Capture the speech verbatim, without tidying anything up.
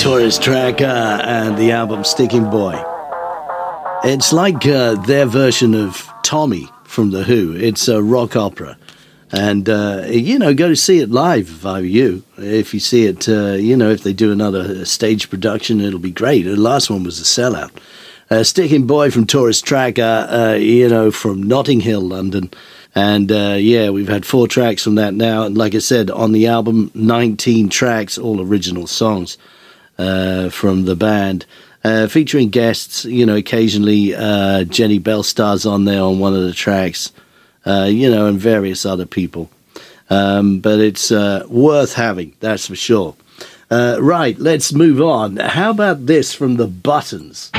Taurus Tracker and the album Sticking Boy. It's like uh, their version of Tommy from The Who. It's a rock opera. And, uh, you know, go to see it live if I were you. If you see it, uh, you know, if they do another stage production, it'll be great. The last one was a sellout. Uh, Sticking Boy from Taurus Tracker, uh, you know, from Notting Hill, London. And, uh, yeah, we've had four tracks from that now. And like I said, on the album, nineteen tracks, all original songs uh, from the band. Uh, featuring guests, you know, occasionally uh, Jenny Bellstar's on there on one of the tracks, uh, you know, and various other people. Um, but it's uh, worth having, that's for sure. Uh, right, let's move on. How about this from the Buttons?